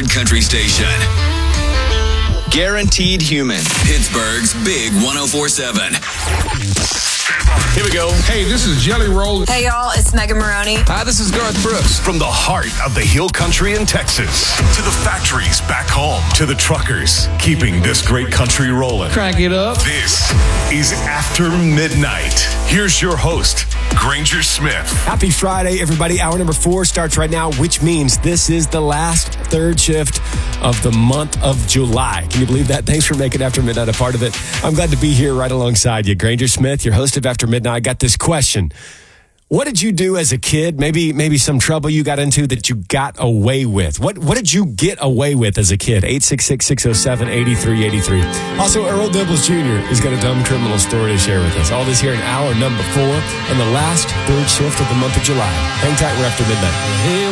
Hard country station. Guaranteed Human. Pittsburgh's Big 104.7. Here we go. Hey, this is Jelly Roll. Hey, y'all, it's Megan Maroney. Hi, this is Garth Brooks. From the heart of the Hill Country in Texas to the factories back home to the truckers keeping this great country rolling. Crank it up. This is After Midnight. Here's your host, Granger Smith. Happy Friday, everybody. Hour number 4 starts right now, which means this is the last third shift of the month of July. Can you believe that? Thanks for making After Midnight a part of it. I'm glad to be here right alongside you. Granger Smith, your host of After Midnight. I got this question. What did you do as a kid? Maybe some trouble you got into that you got away with. What did you get away with as a kid? 866-607-8383. Also, Earl Dibbles Jr. has got a dumb criminal story to share with us. All this here in hour number 4 and the last third shift of the month of July. Hang tight, we're After Midnight.